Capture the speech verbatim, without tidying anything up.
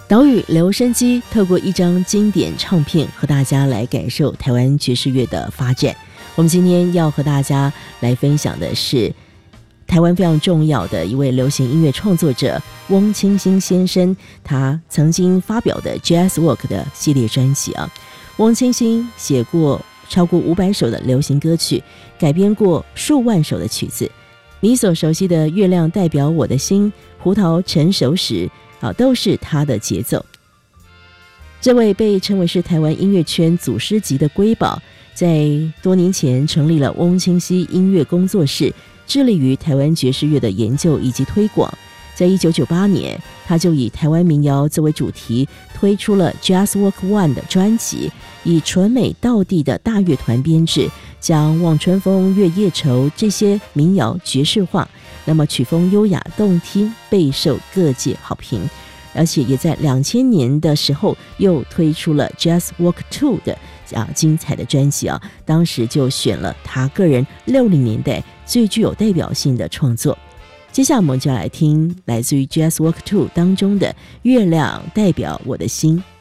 岛屿留声机透过一张经典唱片和大家来感受台湾爵士乐的发展。我们今天要和大家来分享的是台湾非常重要的一位流行音乐创作者翁清兴先生，他曾经发表的 Jazz Walk 的系列专辑啊。翁清兴写过超过五百首的流行歌曲，改编过数万首的曲子。你所熟悉的《月亮代表我的心》、《胡桃成熟时》啊，都是他的节奏。这位被称为是台湾音乐圈祖师级的瑰宝，在多年前成立了翁清兴音乐工作室，致力于台湾爵士乐的研究以及推广。在一九九八年，他就以台湾民谣作为主题，推出了 Jazz Walk One 的专辑，以纯美道地的大乐团编制，将《望春风》、《月夜愁》这些民谣爵士化，那么曲风优雅动听，备受各界好评。而且也在两千年的时候又推出了 Jazz Walk Two 的啊精彩的专辑啊，当时就选了他个人六零年代最具有代表性的创作。接下来我们就来听来自于 Jazz Walk Two 当中的《月亮代表我的心》。